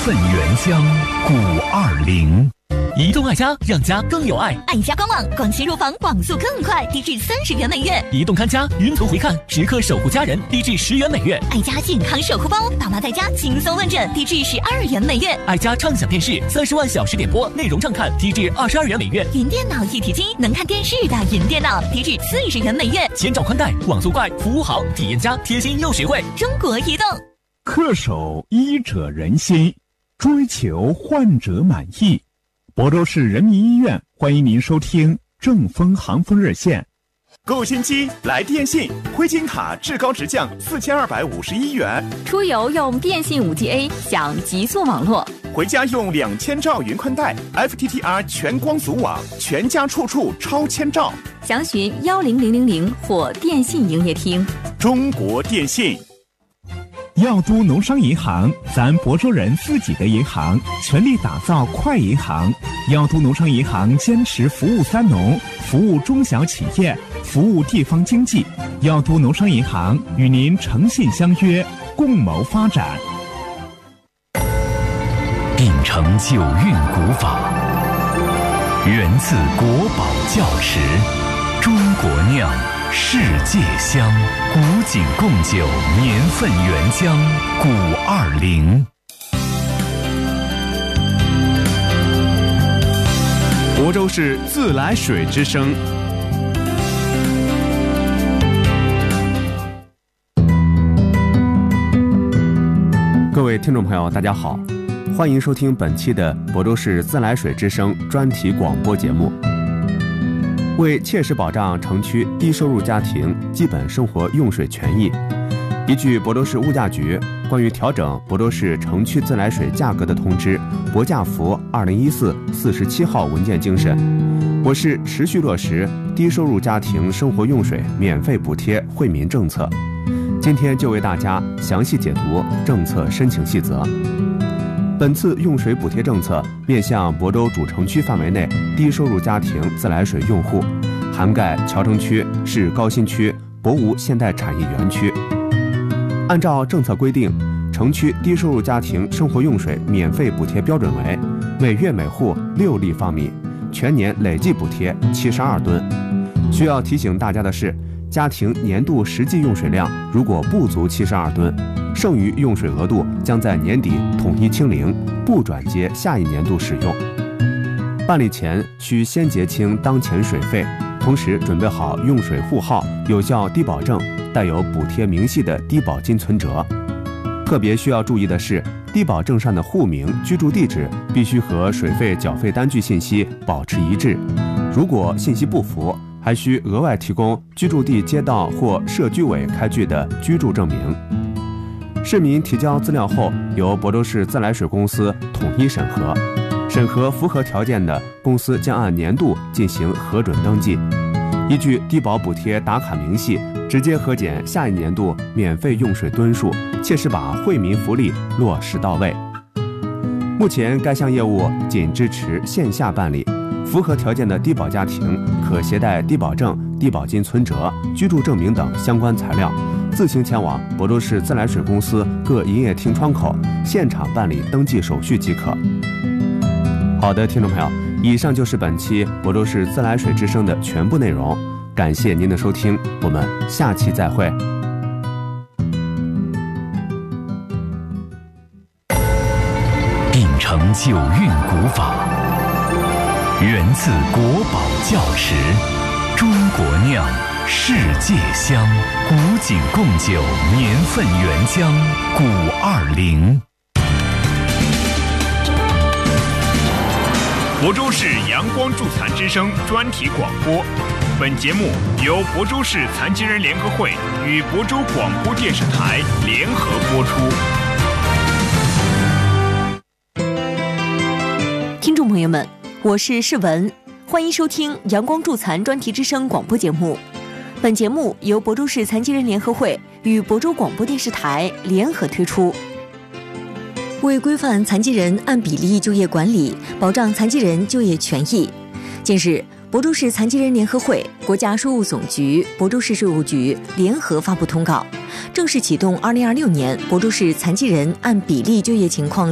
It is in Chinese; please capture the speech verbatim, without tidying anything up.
份原乡五二零。移动爱家，让家更有爱。 爱家官网，光纤入房，网速更快，低至三十元每月。 移动看家，云图回看，时刻守护家人，低至十元每月。 爱家健康守护包，爸妈在家轻松问诊，低至十二元每月。 爱家畅享电视，三十万小时点播，内容畅看，低至二十二元每月。 云电脑一体机，能看电视的云电脑，低至四十元每月。 千兆宽带，网速快，服务好，体验佳，贴心又实惠。 中国移动。 恪守医者仁心，追求患者满意。亳州市人民医院欢迎您收听正风航风热线。 购新机来电信，灰金卡至高直降四千二百五十一元。 出游用电信 五 G A 享极速网络， 回家用两千兆云宽带 F T T R 全光阻网，全家处处超千兆。 详询幺零零零零或电信营业厅。 中国电信。 药都农商银行，咱亳州人自己的银行，全力打造快银行。药都农商银行坚持服务三农，服务中小企业，服务地方经济。药都农商银行与您诚信相约，共谋发展。 秉承九韵古法，源自国宝窖池，中国酿，世界香，古井贡酒，年份原浆五二零。 亳州市自来水之声。各位听众朋友，大家好，欢迎收听本期的亳州市自来水之声专题广播节目。为切实保障城区低收入家庭基本生活用水权益，依据亳州市物价局关于调整亳州市城区自来水价格的通知《亳价符二零一四》四十七号文件精神，我市持续落实低收入家庭生活用水免费补贴惠民政策。今天就为大家详细解读政策申请细则。本次用水补贴政策面向亳州主城区范围内低收入家庭自来水用户，涵盖桥城区、市高新区、亳吴现代产业园区。按照政策规定，城区低收入家庭生活用水免费补贴标准为每月每户六立方米，全年累计补贴七十二吨。需要提醒大家的是，家庭年度实际用水量如果不足七十二吨，剩余用水额度将在年底统一清零，不转接下一年度使用。办理前需先结清当前水费，同时准备好用水户号、有效低保证、带有补贴明细的低保金存折。特别需要注意的是，低保证上的户名、居住地址必须和水费缴费单据信息保持一致，如果信息不符，还需额外提供居住地街道或社居委开具的居住证明。市民提交资料后，由亳州市自来水公司统一审核，审核符合条件的，公司将按年度进行核准登记，依据低保补贴打卡明细，直接核减下一年度免费用水吨数，切实把惠民福利落实到位。目前该项业务仅支持线下办理，符合条件的低保家庭可携带低保证、低保金存折、居住证明等相关材料，自行前往亳州市自来水公司各营业厅窗口现场办理登记手续即可。好的，听众朋友，以上就是本期亳州市自来水之声的全部内容，感谢您的收听，我们下期再会。 秉承九韵古法，源自国宝窖池，中国酿，世界香，古井贡酒，年份原浆五二零。 亳州市阳光助残之声专题广播，本节目由亳州市残疾人联合会与亳州广播电视台联合播出。 听众朋友们，我是世文，欢迎收听阳光助残专题之声广播节目。本节目由亳州市残疾人联合会与亳州广播电视台联合推出。为规范残疾人按比例就业管理，保障残疾人就业权益，近日，亳州市残疾人联合会、国家税务总局、亳州市税务局联合发布通告，正式启动二零二六年亳州市残疾人按比例就业情况